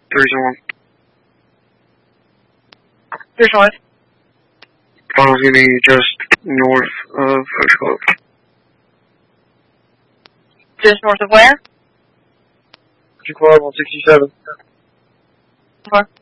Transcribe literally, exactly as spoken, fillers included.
Division one. Division one. Final's gonna be just north of Coach Club. Just north of where? Coach Club on sixty-seven. Okay.